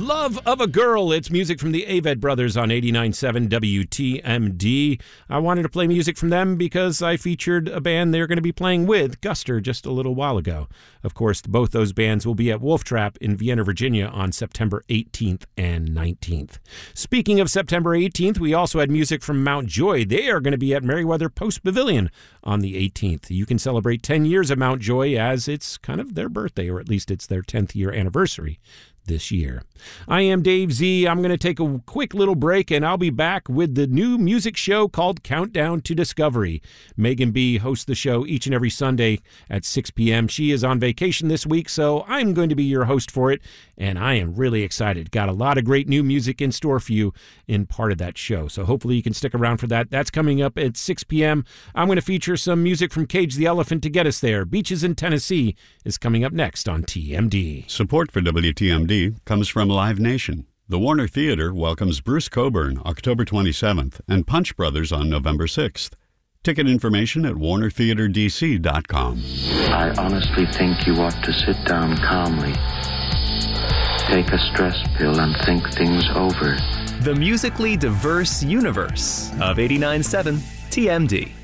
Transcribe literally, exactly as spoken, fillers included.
Love of a Girl. It's music from the Avett Brothers on eighty-nine point seven W T M D. I wanted to play music from them because I featured a band they're going to be playing with, Guster, just a little while ago. Of course, both those bands will be at Wolf Trap in Vienna, Virginia on September eighteenth and nineteenth. Speaking of September eighteenth, we also had music from Mount Joy. They are going to be at Merriweather Post Pavilion on the eighteenth. You can celebrate ten years of Mount Joy as it's kind of their birthday, or at least it's their tenth year anniversary this year. I am Dave Z. I'm going to take a quick little break, and I'll be back with the new music show called Countdown to Discovery. Megan B. hosts the show each and every Sunday at six p.m. She is on vacation this week, so I'm going to be your host for it, and I am really excited. Got a lot of great new music in store for you in part of that show, so hopefully you can stick around for that. That's coming up at six p.m. I'm going to feature some music from Cage the Elephant to get us there. Beaches in Tennessee is coming up next on T M D. Support for W T M D comes from Live Nation. The Warner Theater welcomes Bruce Coburn October twenty-seventh and Punch Brothers on November sixth. Ticket information at warner theater d c dot com. I honestly think you ought to sit down calmly, take a stress pill, and think things over. The musically diverse universe of eighty-nine point seven T M D.